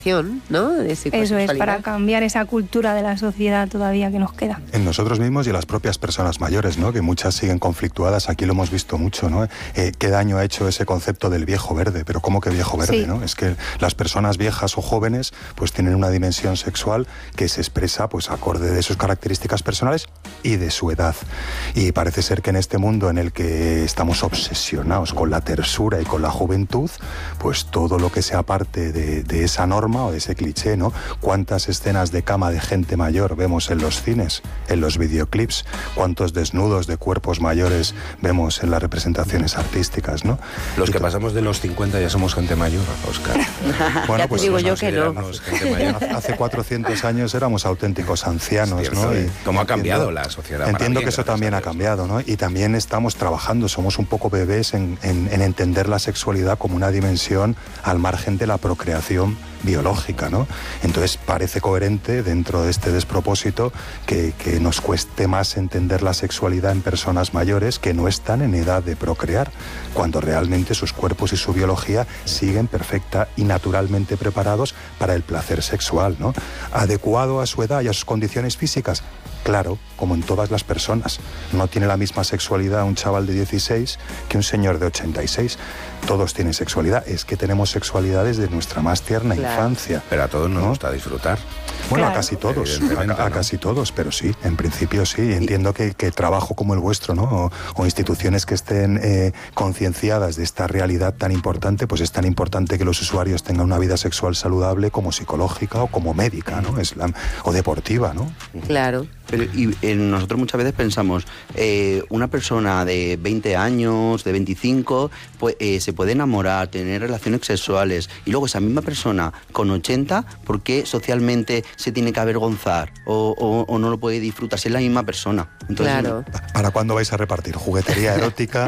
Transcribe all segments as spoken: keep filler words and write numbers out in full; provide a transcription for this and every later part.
¿no? De Eso es, para cambiar esa cultura de la sociedad todavía que nos queda. En nosotros mismos y en las propias personas mayores, ¿no? Que muchas siguen conflictuadas, aquí lo hemos visto mucho, ¿no? Eh, ¿Qué daño ha hecho ese concepto del viejo verde? Pero ¿cómo que viejo verde, sí. ¿no? Es que las personas viejas o jóvenes pues tienen una dimensión sexual que se expresa pues acorde de sus características personales y de su edad. Y parece ser que en este mundo en el que estamos obsesionados con la tersura y con la juventud, pues todo lo que sea parte de, de esa norma o de ese cliché, ¿no? ¿Cuántas escenas de cama de gente mayor vemos en los cines, en los videoclips? ¿Cuántos desnudos de cuerpos mayores vemos en las representaciones artísticas, ¿no? Los y que to- pasamos de los cincuenta ya somos gente mayor, Óscar. Bueno, ya te digo yo que no. Hace cuatrocientos años éramos auténticos ancianos, Cierto, ¿no? ¿eh? Y ¿Cómo ha entiendo- cambiado la sociedad? Para Entiendo bien, que eso gracias también a ha Dios. cambiado, ¿no? Y también estamos trabajando, somos un poco bebés en, en, en entender la sexualidad como una dimensión al margen de la procreación biológica, ¿no? Entonces parece coherente dentro de este despropósito que, que nos cueste más entender la sexualidad en personas mayores que no están en edad de procrear, cuando realmente sus cuerpos y su biología siguen perfecta y naturalmente preparados para el placer sexual, ¿no? Adecuado a su edad y a sus condiciones físicas. Claro, como en todas las personas. No tiene la misma sexualidad un chaval de dieciséis que un señor de ochenta y seis. Todos tienen sexualidad. Es que tenemos sexualidad desde nuestra más tierna Claro. infancia. Pero a todos nos ¿no? gusta disfrutar. Bueno, Claro. a casi todos, Evidentemente, a, a ¿no? casi todos, pero sí, en principio sí. Entiendo que, que trabajo como el vuestro, ¿no? O, o instituciones que estén eh, concienciadas de esta realidad tan importante, pues es tan importante que los usuarios tengan una vida sexual saludable como psicológica o como médica, ¿no? Es la- o deportiva, ¿no? Claro. Pero y, eh, nosotros muchas veces pensamos, eh, una persona de veinte años, de veinticinco, pues, eh, se puede enamorar, tener relaciones sexuales, y luego esa misma persona con ochenta, ¿por qué socialmente se tiene que avergonzar o, o- o no lo puede disfrutar si es la misma persona? Entonces, Claro. ¿Para cuándo vais a repartir juguetería erótica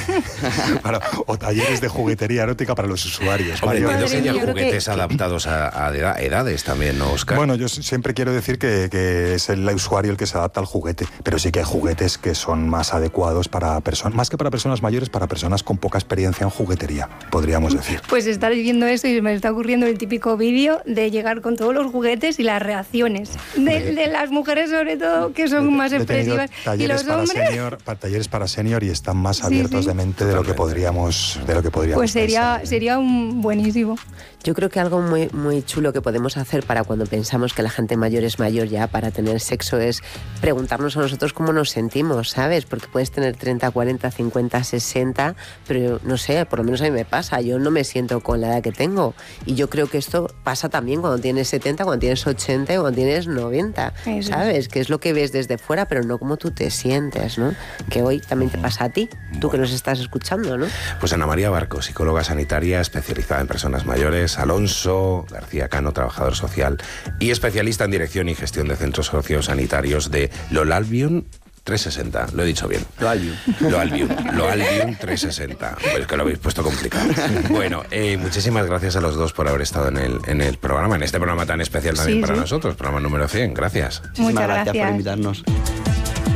en- para- o talleres de juguetería erótica para los usuarios Hombre, entiendo mayores? que haya Yo creo que- juguetes adaptados a, a edad- edades también, ¿no, Óscar? Bueno, yo s- siempre quiero decir que, que es el usuario el que se adapta al juguete, pero sí que hay juguetes que son más adecuados para personas, más que para personas mayores, para personas con poca experiencia en juguetería, podríamos decir. Pues estar viendo eso y me está ocurriendo el típico vídeo de llegar con todos los juguetes y las reacciones de, de las mujeres, sobre todo, que son más He tenido expresivas, y talleres los para hombres. senior, para talleres para senior y están más Sí, abiertos sí. de mente de lo que Totalmente. podríamos, de lo que podríamos Pues sería, pensar. sería un buenísimo. Yo creo que algo muy, muy chulo que podemos hacer para cuando pensamos que la gente mayor es mayor ya para tener sexo es preguntarnos a nosotros cómo nos sentimos, ¿sabes? Porque puedes tener treinta, cuarenta, cincuenta, sesenta, pero no sé, por lo menos a mí me pasa, yo no me siento con la edad que tengo. Y yo creo que esto pasa también cuando tienes setenta, cuando tienes ochenta y cuando tienes noventa, Eso es. ¿sabes? Que es lo que ves desde fuera, pero no como tú te sientes, ¿no? Que hoy también te pasa a ti, tú que nos estás escuchando, ¿no? Pues Ana María Barco, psicóloga sanitaria especializada en personas mayores, Alonso García Cano, trabajador social y especialista en dirección y gestión de centros sociosanitarios de Loalbion trescientos sesenta. Lo he dicho bien. Loalbion. Loalbion. Loalbion trescientos sesenta. Pues que lo habéis puesto complicado. Bueno, eh, muchísimas gracias a los dos por haber estado en el, en el programa, en este programa tan especial también Sí, para sí. nosotros, programa número cien. Gracias. Muchísimas Muchas gracias por gracias. invitarnos.